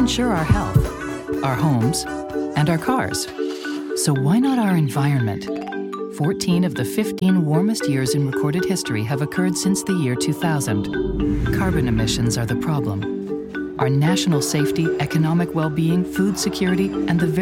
insure our health, our homes, and our cars. So why not our environment? 14 of the 15 warmest years in recorded history have occurred since the year 2000. Carbon emissions are the problem. Our national safety, economic well-being, food security, and the very